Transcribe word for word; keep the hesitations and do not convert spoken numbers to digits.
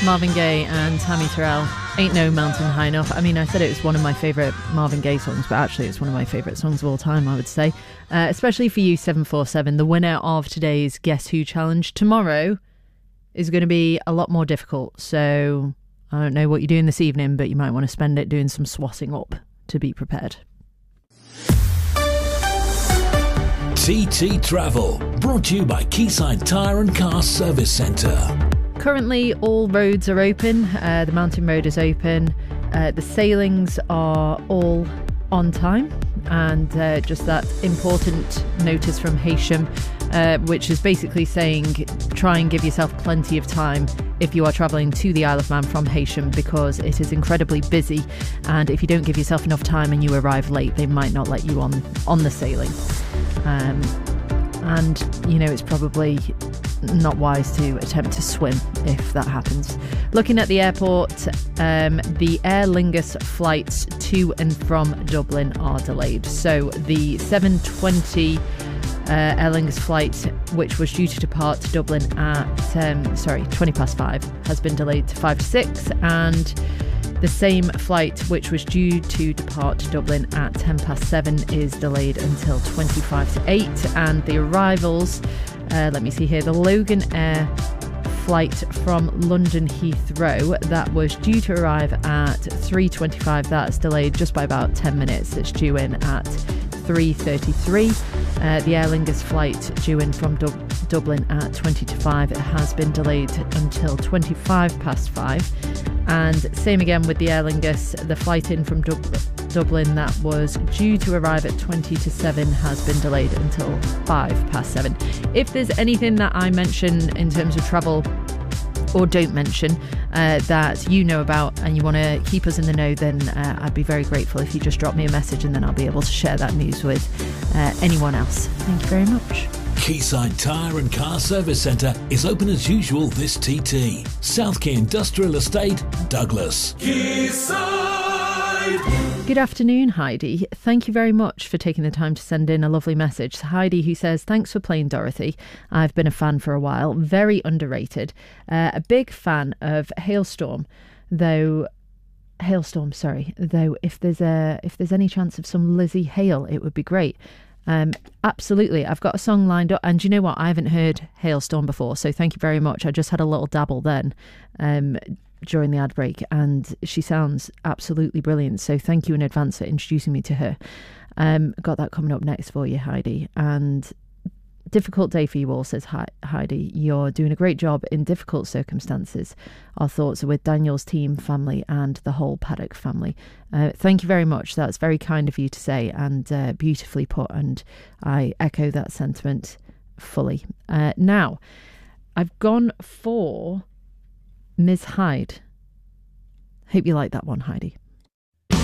Marvin Gaye and Tammy Terrell, Ain't No Mountain High Enough. I mean, I said it was one of my favourite Marvin Gaye songs, but actually it's one of my favourite songs of all time, I would say. Uh, especially for you, seven four seven, the winner of today's Guess Who challenge. Tomorrow is going to be a lot more difficult, so I don't know what you're doing this evening, but you might want to spend it doing some swatting up to be prepared. T T Travel, brought to you by Quayside Tyre and Car Service Centre. Currently, all roads are open. Uh, the mountain road is open. Uh, the sailings are all on time. And uh, just that important notice from Heysham, uh, which is basically saying try and give yourself plenty of time if you are travelling to the Isle of Man from Heysham, because it is incredibly busy. And if you don't give yourself enough time and you arrive late, they might not let you on, on the sailing. Um, and, you know, it's probably not wise to attempt to swim if that happens. Looking at the airport, um, the Aer Lingus flights to and from Dublin are delayed. So the seven twenty uh, Aer Lingus flight, which was due to depart to Dublin at um, sorry twenty past five, has been delayed to five to six, and the same flight, which was due to depart to Dublin at ten past seven, is delayed until twenty-five to eight. And the arrivals, uh, let me see here, the Logan Air flight from London Heathrow that was due to arrive at three twenty-five, that's delayed just by about ten minutes. It's due in at three thirty-three. Uh, the Aer Lingus flight due in from Dub- Dublin at twenty to five, it has been delayed until twenty-five past five. And same again with the Aer Lingus, the flight in from Dub- Dublin that was due to arrive at twenty to seven has been delayed until five past seven. If there's anything that I mention in terms of travel or don't mention uh, that you know about and you want to keep us in the know, then uh, I'd be very grateful if you just drop me a message, and then I'll be able to share that news with uh, anyone else. Thank you very much. Quayside Tyre and Car Service Centre is open as usual this T T. South Quay Industrial Estate, Douglas. Quayside! Good afternoon, Heidi. Thank you very much for taking the time to send in a lovely message. Heidi, who says, thanks for playing Dorothy. I've been a fan for a while. Very underrated. Uh, a big fan of Hailstorm, though... Hailstorm, sorry. Though if there's a if there's any chance of some Lizzie Hale, it would be great. Um, absolutely. I've got a song lined up, and do you know what? I haven't heard Hailstorm before, so thank you very much. I just had a little dabble then um, during the ad break, and she sounds absolutely brilliant, so thank you in advance for introducing me to her. Um, got that coming up next for you, Heidi. And difficult day for you all, says Heidi. You're doing a great job in difficult circumstances. Our thoughts are with Daniel's team, family, and the whole Paddock family. Uh, thank you very much. That's very kind of you to say, and uh, beautifully put, and I echo that sentiment fully. Uh, now, I've gone for Miz Hyde. Hope you like that one, Heidi.